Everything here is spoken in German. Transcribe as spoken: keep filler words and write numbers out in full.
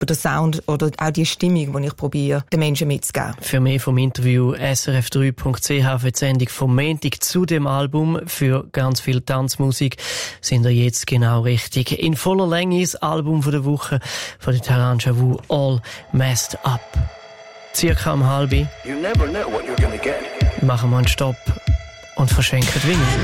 der Sound oder auch die Stimmung, die ich probiere, den Menschen mitzugeben. Für mehr vom Interview S R F drei Punkt C H für die Sendung vom Montag zu dem Album für ganz viel Tanzmusik sind ihr jetzt genau richtig. In voller Länge das Album von der Woche von der Taran Javu, All Messed Up. Circa um halb. You never know what you're gonna get. Machen wir einen Stopp und verschenken Vinyl.